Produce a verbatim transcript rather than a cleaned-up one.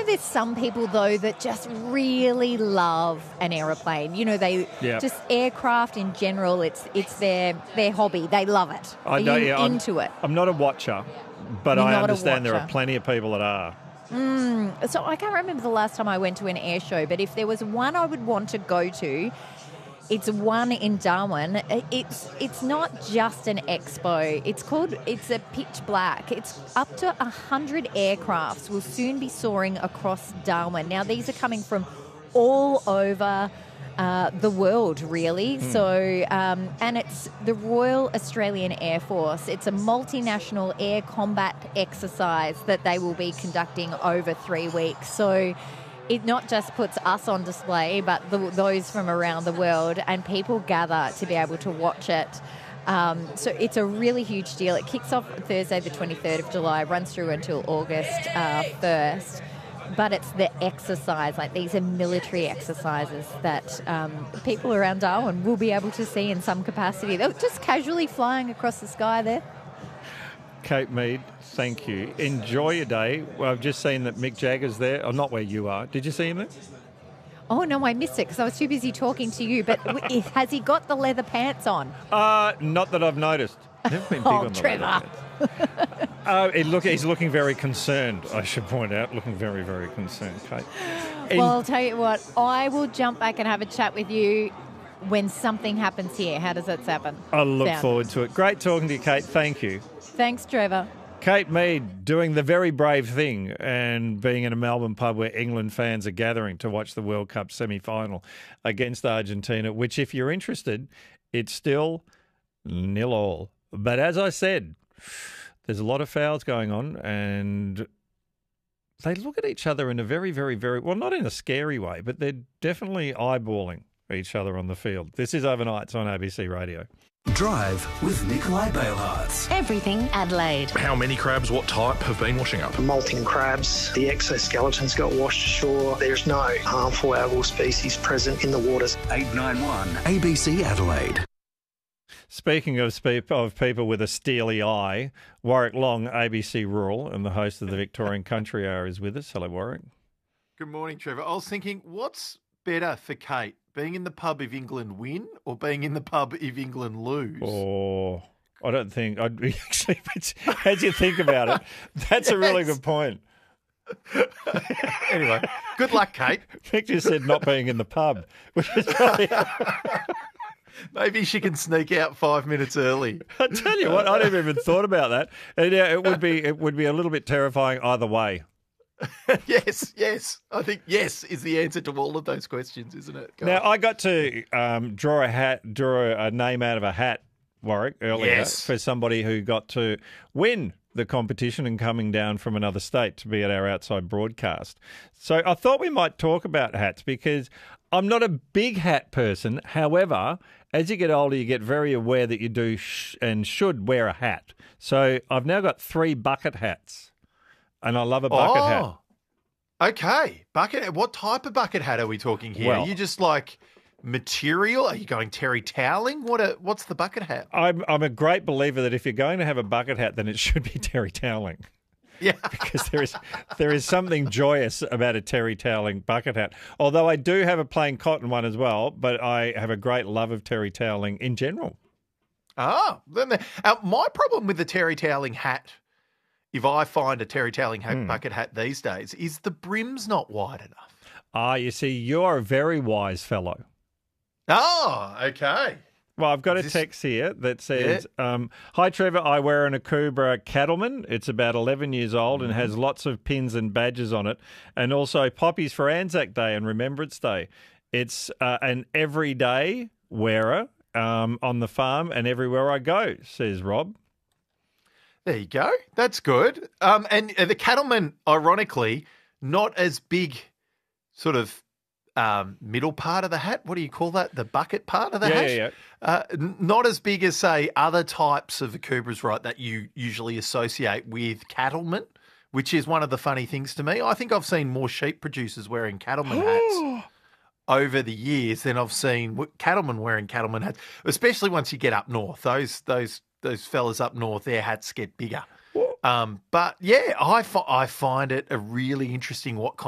there's some people, though, that just really love an aeroplane. You know, they yeah. just aircraft in general, it's it's their their hobby. They love it. I Are know, you yeah, into I'm, it? I'm not a watcher, but You're I not a understand there are watcher. plenty of people that are. Mm, so I can't remember the last time I went to an air show, but if there was one I would want to go to, it's one in Darwin. It's it's not just an expo. It's called, it's a pitch black. It's up to one hundred aircrafts will soon be soaring across Darwin. Now, these are coming from all over uh, the world, really. Mm. So, um, and it's the Royal Australian Air Force. It's a multinational air combat exercise that they will be conducting over three weeks. So it not just puts us on display, but the, those from around the world, and people gather to be able to watch it. Um, so it's a really huge deal. It kicks off Thursday the twenty-third of July, runs through until August uh, first. But it's the exercise, like these are military exercises that um, people around Darwin will be able to see in some capacity. They're just casually flying across the sky there. Kate Mead, thank you. Enjoy your day. Well, I've just seen that Mick Jagger's there. Oh, not where you are. Did you see him there? Oh, no, I missed it because I was too busy talking to you. But has he got the leather pants on? Uh, not that I've noticed. Never been big oh, on the Trevor. leather pants. uh, it look, he's looking very concerned, I should point out. Looking very, very concerned, Kate. Well, I'll tell you what. I will jump back and have a chat with you when something happens here. How does that happen? I look sound? forward to it. Great talking to you, Kate. Thank you. Thanks, Trevor. Kate Mead doing the very brave thing and being in a Melbourne pub where England fans are gathering to watch the World Cup semi-final against Argentina, which, if you're interested, it's still nil all. But as I said, there's a lot of fouls going on and they look at each other in a very, very, very, well, not in a scary way, but they're definitely eyeballing each other on the field. This is Overnights on A B C Radio. Drive with Nikolai Bailhartz. Everything Adelaide. How many crabs, what type, have been washing up? Molting crabs, the exoskeletons got washed ashore. There's no harmful algal species present in the waters. eight nine one A B C Adelaide. Speaking of, spe- of people with a steely eye, Warwick Long, A B C Rural, and the host of the Victorian Country Hour is with us. Hello, Warwick. Good morning, Trevor. I was thinking, what's better for Kate, being in the pub if England win or being in the pub if England lose? Oh, I don't think I'd be actually. As you think about it, that's yes. a really good point. Anyway, good luck, Kate. Mick just said not being in the pub, which is probably. Maybe she can sneak out five minutes early. I tell you what, I never even thought about that. And, yeah, it would be it would be a little bit terrifying either way. yes, yes. I think yes is the answer to all of those questions, isn't it? Go now, on. I got to um, draw a hat, draw a name out of a hat, Warwick, earlier yes. for somebody who got to win the competition and coming down from another state to be at our outside broadcast. So I thought we might talk about hats because I'm not a big hat person. However, as you get older, you get very aware that you do sh- and should wear a hat. So I've now got three bucket hats, and I love a bucket oh, hat. Okay. Bucket hat. What type of bucket hat are we talking here? Well, are you just like material? Are you going terry toweling? What a, what's the bucket hat? I'm, I'm a great believer that if you're going to have a bucket hat, then it should be terry toweling. Yeah. Because there is there is something joyous about a terry toweling bucket hat. Although I do have a plain cotton one as well, but I have a great love of terry toweling in general. Ah, then the, uh, my problem with the terry toweling hat, if I find a terry toweling hat, mm. bucket hat these days, is the brim's not wide enough. Ah, you see, you're a very wise fellow. Oh, okay. Well, I've got Is a this... text here that says, yeah. um, Hi, Trevor. I wear an Akubra Cattleman. It's about eleven years old and has lots of pins and badges on it, and also poppies for Anzac Day and Remembrance Day. It's uh, an everyday wearer um, on the farm and everywhere I go, says Rob. There you go. That's good. Um, and the Cattleman, ironically, not as big sort of Um, middle part of the hat. What do you call that? The bucket part of the yeah, hat? Yeah, yeah. Uh, n- not as big as, say, other types of Akubras, right, that you usually associate with cattlemen, which is one of the funny things to me. I think I've seen more sheep producers wearing cattleman hats over the years than I've seen w- cattlemen wearing cattleman hats, especially once you get up north. Those those those fellas up north, their hats get bigger. Um, but, yeah, I, fi- I find it a really interesting what kind